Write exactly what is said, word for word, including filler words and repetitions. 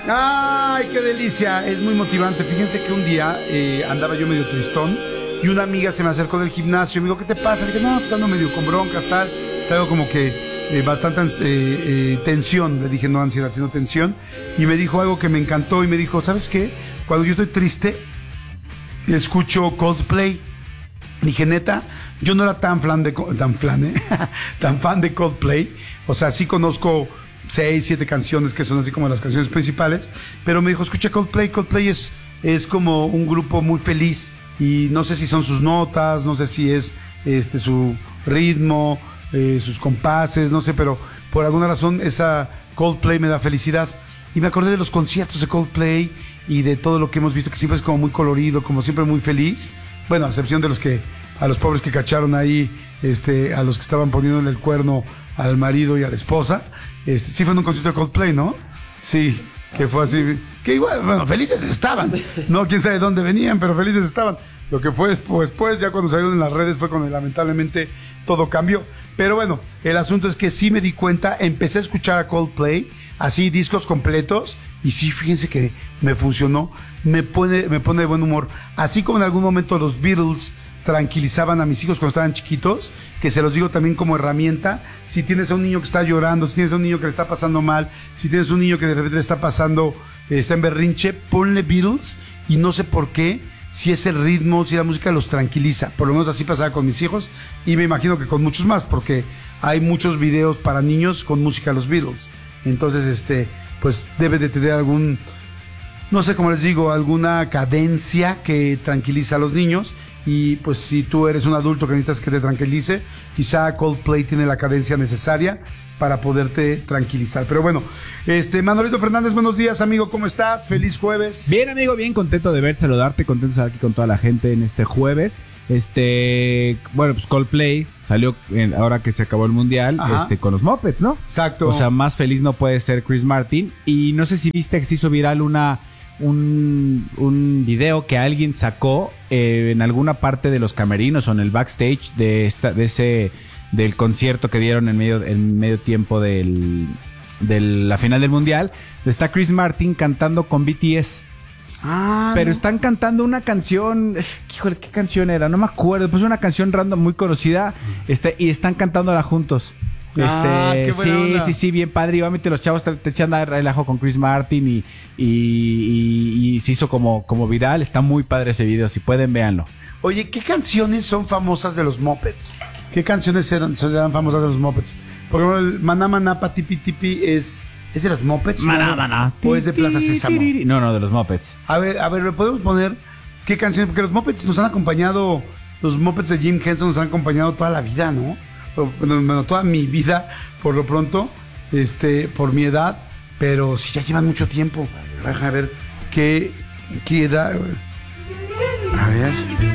¡Ay, qué delicia! Es muy motivante. Fíjense que un día eh, andaba yo medio tristón y una amiga se me acercó del gimnasio y me dijo, ¿qué te pasa? Le dije, no, pues ando medio con broncas, tal. Traigo como que eh, bastante eh, eh, tensión. Le dije, no ansiedad, sino tensión. Y me dijo algo que me encantó y me dijo, ¿sabes qué? Cuando yo estoy triste, escucho Coldplay. Dije, neta, yo no era tan fan de, tan fan, ¿eh? tan fan de Coldplay. O sea, sí conozco seis, siete canciones que son así como las canciones principales, pero me dijo, escucha Coldplay, Coldplay es, es como un grupo muy feliz y no sé si son sus notas, no sé si es este su ritmo, eh, sus compases, no sé, pero por alguna razón esa Coldplay me da felicidad. Y me acordé de los conciertos de Coldplay y de todo lo que hemos visto, que siempre es como muy colorido, como siempre muy feliz. Bueno, a excepción de los que, a los pobres que cacharon ahí, este, a los que estaban poniéndole el cuerno al marido y a la esposa. Este, sí fue en un concierto de Coldplay, ¿no? Sí, que fue así, que igual, bueno, felices estaban, no, quién sabe de dónde venían, pero felices estaban. Lo que fue después, pues, ya cuando salieron en las redes fue cuando lamentablemente todo cambió. Pero bueno, el asunto es que sí me di cuenta, empecé a escuchar a Coldplay, así discos completos, y sí, fíjense que me funcionó, me pone, me pone de buen humor. Así como en algún momento los Beatles tranquilizaban a mis hijos cuando estaban chiquitos, que se los digo también como herramienta. Si tienes a un niño que está llorando, si tienes a un niño que le está pasando mal, si tienes un niño que de repente le está pasando, está en berrinche, ponle Beatles y no sé por qué, si es el ritmo, si la música los tranquiliza. Por lo menos así pasaba con mis hijos y me imagino que con muchos más, porque hay muchos videos para niños con música de los Beatles. Entonces, este, pues debe de tener algún, no sé cómo les digo, alguna cadencia que tranquiliza a los niños. Y pues si tú eres un adulto que necesitas que te tranquilice, quizá Coldplay tiene la cadencia necesaria para poderte tranquilizar. Pero bueno, este Manolito Fernández, buenos días, amigo, ¿cómo estás? Feliz jueves. Bien, amigo, bien contento de verte, saludarte, contento de estar aquí con toda la gente en este jueves. Este, bueno, pues Coldplay salió en, ahora que se acabó el mundial, este, con los Muppets, ¿no? Exacto. O sea, más feliz no puede ser Chris Martin. Y no sé si viste que se hizo viral una un, un video que alguien sacó eh, en alguna parte de los camerinos o en el backstage de esta, de ese, del concierto que dieron en medio, en medio tiempo del, de la final del mundial. Está Chris Martin cantando con B T S. Ah, pero no. están cantando una canción, híjole, ¿qué canción era? No me acuerdo, pues una canción random muy conocida, este, y están cantándola juntos. Ah, Este, qué buena sí, onda. sí, sí, bien padre. Y obviamente los chavos te, te echan a relajo con Chris Martin y, y, y, y se hizo como, como viral. Está muy padre ese video, si pueden, véanlo. Oye, ¿qué canciones son famosas de los Muppets? ¿Qué canciones eran, eran famosas de los Muppets? Por ejemplo, el Maná Maná Patipi Tipi es, ¿es de los Muppets? Maná, maná. ¿O es de Plaza Sésamo? No, no, de los Muppets. A ver, a ver, ¿le podemos poner qué canciones? Porque los Muppets nos han acompañado, los Muppets de Jim Henson nos han acompañado toda la vida, ¿no? Bueno, bueno, toda mi vida, por lo pronto, este, por mi edad, pero sí ya llevan mucho tiempo. Déjame ver qué, qué edad. A ver.